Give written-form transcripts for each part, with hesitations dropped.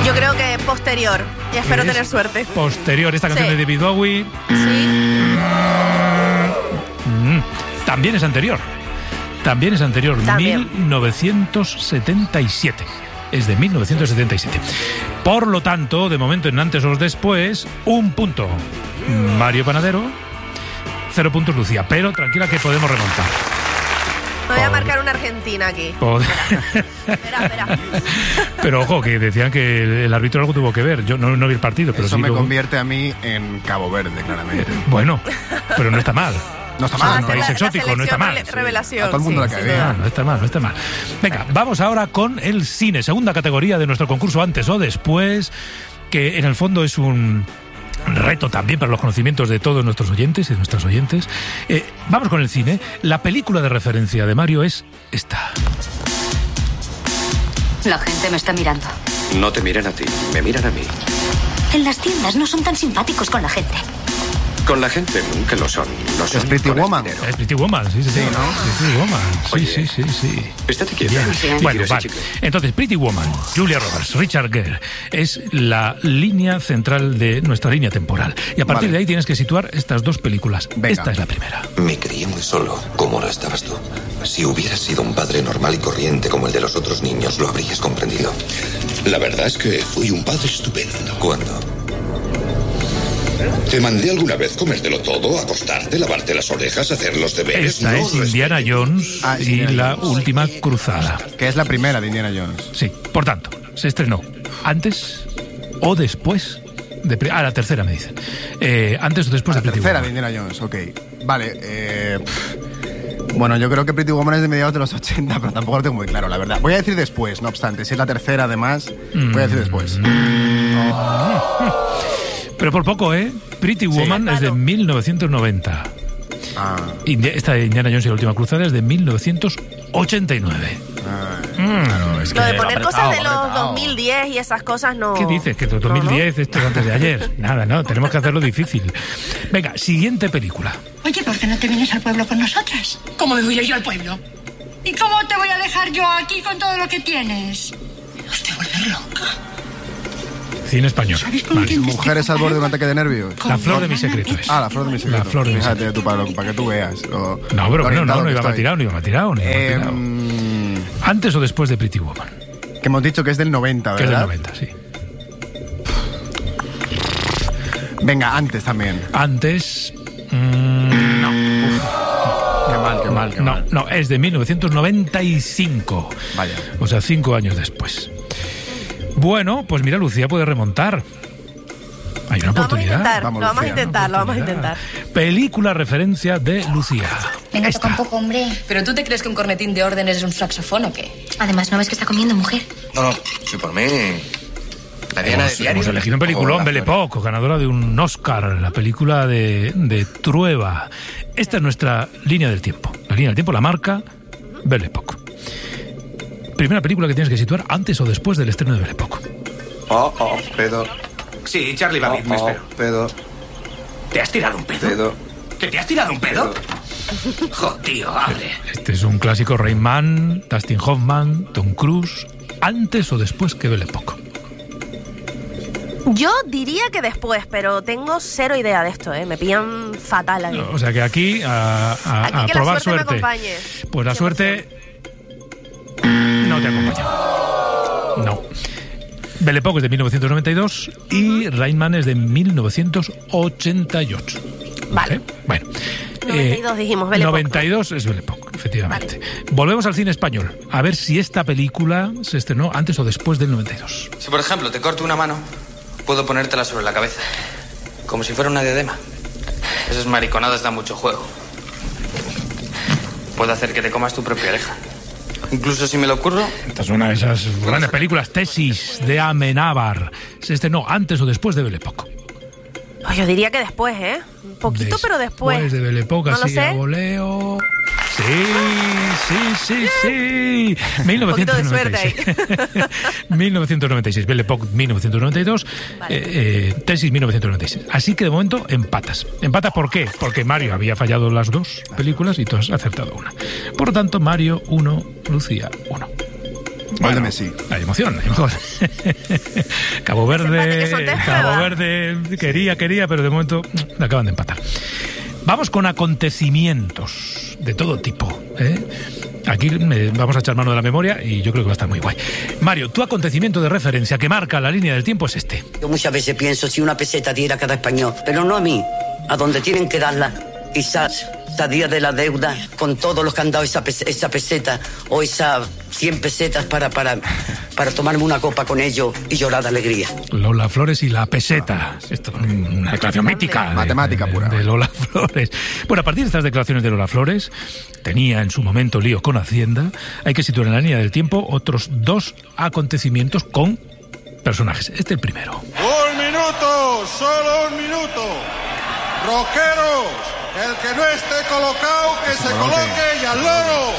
Yo creo que posterior. Y espero tener suerte. Posterior. Esta canción de David Bowie. Sí. También es anterior. También. 1977. Es de 1977. Por lo tanto, de momento, en antes o después, 1 punto Mario Panadero, 0 puntos Lucía. Pero tranquila que podemos remontar. Me voy a marcar una Argentina aquí. Espera. Pero ojo, que decían que el árbitro algo tuvo que ver. Yo no vi el partido, pero eso sí me luego convierte a mí en Cabo Verde, claramente. Bueno, pero no está mal. No está mal, un país exótico, no está mal. Revelación. A todo el mundo le cae bien. No está mal. Venga, vamos ahora con el cine, segunda categoría de nuestro concurso antes o después, que en el fondo es un reto también para los conocimientos de todos nuestros oyentes y de nuestras oyentes. Vamos con el cine. La película de referencia de Mario es esta. La gente me está mirando. No te miran a ti, me miran a mí. En las tiendas no son tan simpáticos con la gente. Con la gente nunca lo son. Lo son Es Pretty con el Woman. dinero. Es Pretty Woman, sí. ¿no? Pretty Woman, Oye, sí. Estate quieta. Bien. Bueno, vale. Entonces, Pretty Woman, Julia Roberts, Richard Gere, es la línea central de nuestra línea temporal. Y a partir de ahí tienes que situar estas dos películas. Venga. Esta es la primera. Me crié muy solo, como lo estabas tú. Si hubieras sido un padre normal y corriente como el de los otros niños, lo habrías comprendido. La verdad es que fui un padre estupendo. ¿Cuándo? ¿Te mandé alguna vez comértelo todo, acostarte, lavarte las orejas, hacer los deberes? Esta es Indiana Jones y Indiana la última cruzada. Que es la primera de Indiana Jones. Sí, por tanto, se estrenó antes o después de... la tercera me dicen. Antes o después La de Pretty tercera de Woman. Indiana Jones, ok. Vale, bueno, yo creo que Pretty Woman es de mediados de los 80, pero tampoco lo tengo muy claro, la verdad. Voy a decir después, no obstante. Si es la tercera, además, voy a decir después. Pero por poco, ¿eh? Pretty Woman es de 1990. Esta de Indiana Jones y la última cruzada es de 1989. Claro, es que Lo de poner cosas de los apretado. 2010 y esas cosas no... ¿Qué dices? Que 2010 esto es antes de ayer. Nada, no, tenemos que hacerlo difícil. Venga, siguiente película. Oye, ¿por qué no te vienes al pueblo con nosotras? ¿Cómo me voy a ir al pueblo? ¿Y cómo te voy a dejar yo aquí con todo lo que tienes? Usted vuelve loca. Cine español. Vale. Mujeres al borde de un ataque de nervios. La flor de mi secreto es. La flor de mi secreto. La flor de mi Fíjate tú, para que tú veas. No, pero bueno, no iba mal tirado. ¿Antes o después de Pretty Woman? Que hemos dicho que es del 90, Que es ¿verdad? del 90, sí. Venga, antes también. Antes... Qué mal. No, es de 1995. Vaya. O sea, 5 años después. Bueno, pues mira, Lucía puede remontar. Hay una oportunidad. Lo vamos a intentar. Película referencia de Lucía. Venga, toca un poco, hombre. ¿Pero tú te crees que un cornetín de órdenes es un saxofón o qué? Además, ¿no ves que está comiendo, mujer? No, si por mí... La Diana de diario. Hemos elegido una película, Belle Époque, ganadora de un Oscar, la película de Trueba. Esta es nuestra línea del tiempo. La línea del tiempo la marca Belle Époque. Primera película que tienes que situar antes o después del estreno de Belle Époque. Pedo. Sí, Charlie va bien, me espero. Pedo. ¿Te has tirado un pedo? Pedo. ¿Que te has tirado un pedo? Jo, tío, abre. Este es un clásico. Rain Man, Dustin Hoffman, Tom Cruise. ¿Antes o después que Belle Époque? Yo diría que después, pero tengo cero idea de esto, ¿eh? Me pillan fatal aquí. O sea que aquí a que probar la suerte. Me suerte. acompañe. Pues la suerte no te acompaña. No. Belle Époque es de 1992 y Rain Man es de 1988. Vale. Bueno. 92 dijimos, Belle Époque. 92 es Belle Époque, efectivamente. Vale. Volvemos al cine español. A ver si esta película se estrenó antes o después del 92. Si, por ejemplo, te corto una mano, puedo ponértela sobre la cabeza. Como si fuera una diadema. Esas mariconadas dan mucho juego. Puedo hacer que te comas tu propia oreja. Incluso si me lo ocurro... Esta es una de esas grandes películas, Tesis, de Amenábar. ¿Se estrenó antes o después de Belle Époque? Oh, yo diría que después, ¿eh? Un poquito, pero después. Después de Belle Époque, ¿No lo así sé? a voleo... Sí. 1996. 1996. Belle Époque, 1992. Vale. Tesis, 1996. Así que de momento empatas. ¿Empatas por qué? Porque Mario había fallado las dos películas y tú has acertado una. Por lo tanto, Mario 1, Lucía 1. Gol de Messi. Hay emoción. Cabo Verde quería, pero de momento le acaban de empatar. Vamos con acontecimientos de todo tipo, Aquí vamos a echar mano de la memoria y yo creo que va a estar muy guay. Mario, tu acontecimiento de referencia que marca la línea del tiempo es este. Yo muchas veces pienso si una peseta diera a cada español, pero no a mí, a donde tienen que darla. Quizás salía de la deuda con todos los que han dado esa peseta o esas 100 pesetas para tomarme una copa con ellos y llorar de alegría. Lola Flores y la peseta. Esto es una declaración mítica. Matemática pura. De Lola Flores. Bueno, a partir de estas declaraciones de Lola Flores, tenía en su momento lío con Hacienda, hay que situar en la línea del tiempo otros 2 acontecimientos con personajes. Este es el primero. ¡Un minuto! ¡Solo un minuto! ¡Rockeros! El que no esté colocado, que se coloque y al loro.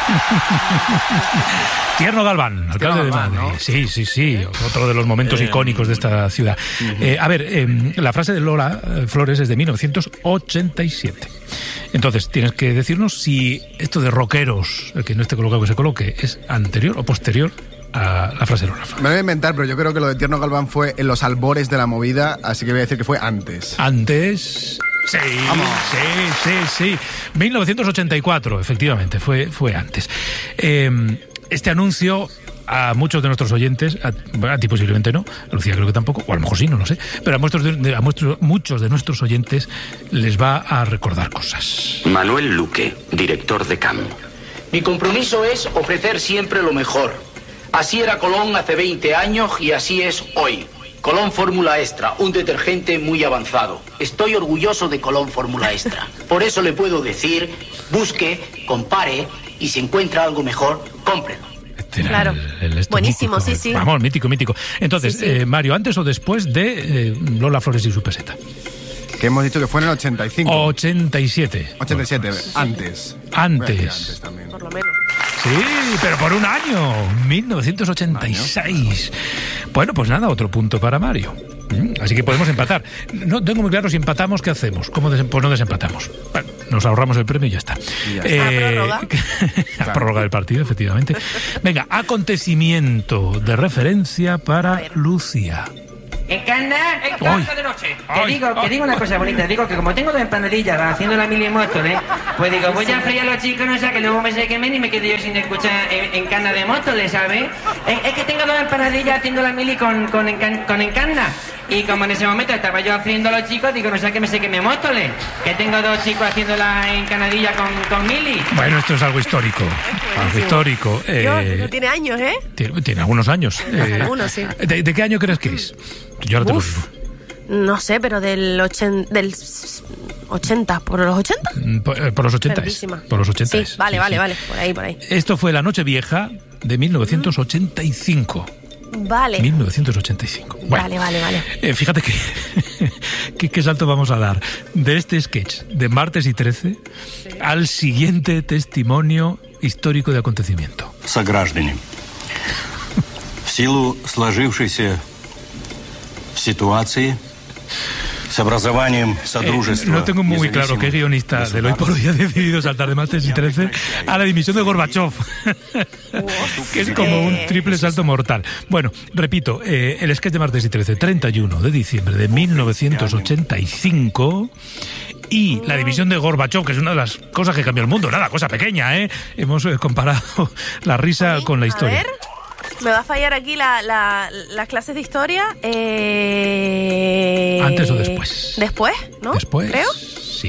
Tierno Galván, alcalde de Madrid. ¿No? Sí. Otro de los momentos icónicos de esta ciudad. La frase de Lola Flores es de 1987. Entonces, tienes que decirnos si esto de rockeros, el que no esté colocado, que se coloque, es anterior o posterior a la frase de Lola Flores. Me lo voy a inventar, pero yo creo que lo de Tierno Galván fue en los albores de la movida, así que voy a decir que fue antes. ¿Antes? Sí. 1984, efectivamente, fue antes. Este anuncio a muchos de nuestros oyentes, a ti posiblemente no, a Lucía creo que tampoco, o a lo mejor sí, no lo sé, pero a muchos de nuestros oyentes les va a recordar cosas. Manuel Luque, director de CAM. Mi compromiso es ofrecer siempre lo mejor. Así era Colón hace 20 años y así es hoy. Colón Fórmula Extra, un detergente muy avanzado. Estoy orgulloso de Colón Fórmula Extra. Por eso le puedo decir, busque, compare y si encuentra algo mejor, cómprelo. Claro, buenísimo, mítico, sí. Vamos, mítico. Entonces, sí. Mario, ¿antes o después de Lola Flores y su peseta? Que hemos dicho que fue en el 85. 87. 87, antes. Antes también. Por lo menos. Sí, pero por un año, 1986. Bueno, pues nada, otro punto para Mario. Así que podemos empatar. No tengo muy claro si empatamos, ¿qué hacemos? Pues no desempatamos. Bueno, nos ahorramos el premio y ya está. ¿Prórroga? Prórroga del partido, efectivamente. Venga, acontecimiento de referencia para Lucía. Encarna de noche. Que digo una cosa bonita, digo que como tengo 2 empanadillas haciendo la mili Móstoles, pues digo, voy a freír a los chicos, no sé, que luego me se quemen y me quedo yo sin escuchar Encarna de Móstoles, ¿sabes? Es que tengo 2 empanadillas haciendo la mili con Encarna. Y como en ese momento estaba yo haciendo a los chicos, digo, no sé, que me se queme Móstoles, que tengo 2 chicos haciendo la encanadilla con mili. Bueno, esto es algo histórico. Algo histórico. No tiene años, ¿eh? Tiene algunos años. Algunos, sí. ¿De qué año crees que es? Yo ahora te lo digo. No sé, pero del 80, ¿por los 80? Por los 80 Por los 80 Sí, vale, por ahí. Esto fue la Nochevieja de 1985. Vale. 1985. Bueno, Vale. Fíjate qué salto vamos a dar de este sketch de Martes y 13 al siguiente testimonio histórico de acontecimiento. Сограждане, в силу сложившейся ситуации с образованием Содружества. No tengo muy claro qué guionista de Hoy por Hoy ha decidido saltar de Martes y 13 a la dimisión de Gorbachev, que es como un triple salto mortal. Bueno, repito, el sketch de Martes y 13, 31 de diciembre de 1985... Y la división de Gorbachev, que es una de las cosas que cambió el mundo. Nada, cosa pequeña, ¿eh? Hemos comparado la risa con la historia. A ver, me va a fallar aquí las clases de historia. ¿Antes o después? Después, ¿no? Después. Creo. Sí.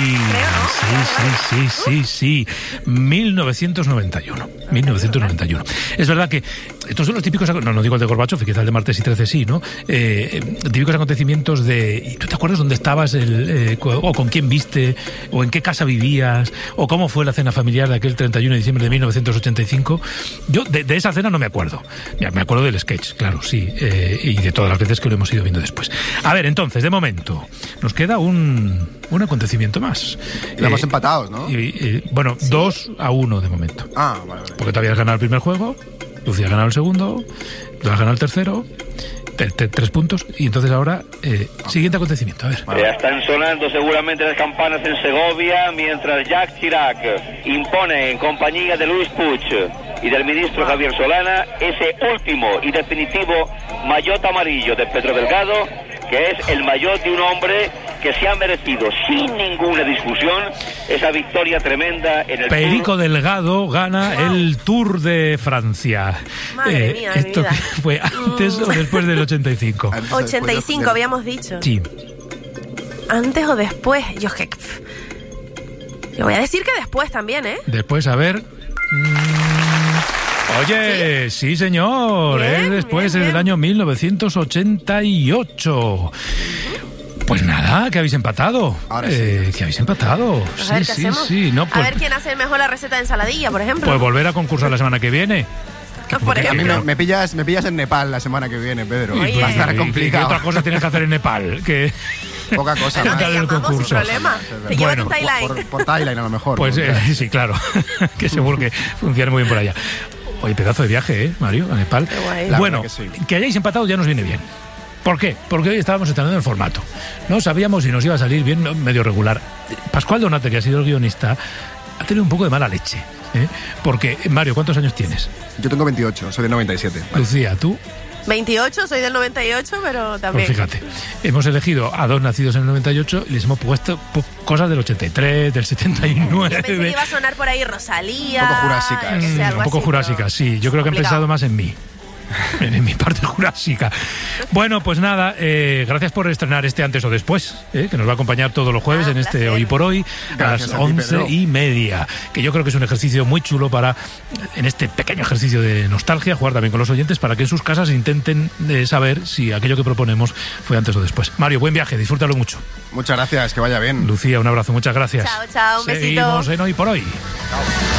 Sí. 1991. Es verdad que estos son los típicos, no digo el de Gorbachev, que quizá el de Martes y 13 sí, ¿no? Típicos acontecimientos de... ¿Tú te acuerdas dónde estabas o con quién viste, o en qué casa vivías, o cómo fue la cena familiar de aquel 31 de diciembre de 1985? Yo de esa cena no me acuerdo. Me acuerdo del sketch, claro, sí, y de todas las veces que lo hemos ido viendo después. A ver, entonces, de momento, nos queda un acontecimiento más. Estamos empatados, ¿no? Bueno, ¿sí? 2-1 de momento. Vale. Porque todavía has ganado el primer juego, Lucía ha ganado el segundo, tú has ganado el tercero, 3 puntos, y entonces ahora, siguiente acontecimiento, a ver. Ya están sonando seguramente las campanas en Segovia, mientras Jacques Chirac impone en compañía de Luis Puig y del ministro Javier Solana, ese último y definitivo maillot amarillo de Pedro Delgado, que es el maillot de un hombre que se ha merecido sin ninguna discusión esa victoria tremenda en el Perico Delgado gana el Tour de Francia. Madre mía, ¿esto fue antes o después del 85? 85 habíamos dicho. Sí. ¿Antes o después? Yo voy a decir que después también, ¿eh? Después, a ver... Oye, sí señor, Bien, después bien, es del año 1988. Pues nada, que habéis empatado. Ahora sí. Que habéis empatado. Pues a ver qué hacemos. No, A pues, ver quién hace mejor la receta de ensaladilla, por ejemplo. pues volver a concursar la semana que viene. Por A mí ejemplo. me pillas en Nepal la semana que viene, Pedro. Oye. Va a estar ¿Y qué complicado. otra cosa tienes que hacer en Nepal? Que Poca cosa más. que el Llamamos sin concurso. problema. Te llevan un Thailand. Por Thailand a lo mejor. Pues porque- sí, claro. Que seguro que funciona muy bien por allá. Oye, pedazo de viaje, Mario, a Nepal. Qué guay. La Bueno, verdad que sí. que hayáis empatado ya nos viene bien. ¿Por qué? Porque hoy estábamos estrenando el formato. No sabíamos si nos iba a salir bien, medio regular. Pascual Donate, que ha sido el guionista, ha tenido un poco de mala leche. Porque, Mario, ¿cuántos años tienes? Yo tengo 28, soy de 97. Lucía, ¿tú? 28, soy del 98, pero también. Pues fíjate, hemos elegido a dos nacidos en el 98 y les hemos puesto cosas del 83, del 79. Yo pensé que iba a sonar por ahí Rosalía. Un poco jurásicas. que sea algo Un poco así, jurásicas, sí. Yo creo que han complicado. pensado más en mí. En mi parte jurásica. Bueno, pues nada, gracias por estrenar este Antes o Después, que nos va a acompañar todos los jueves en este placer. Hoy por Hoy Gracias a a ti, las Pedro. 11:30, que yo creo que es un ejercicio muy chulo para, en este pequeño ejercicio de nostalgia, jugar también con los oyentes para que en sus casas intenten saber si aquello que proponemos fue antes o después. Mario, buen viaje, disfrútalo mucho. Muchas gracias, que vaya bien. Lucía, un abrazo, muchas gracias. Chao, chao, un besito. Seguimos en Hoy por Hoy. Chao.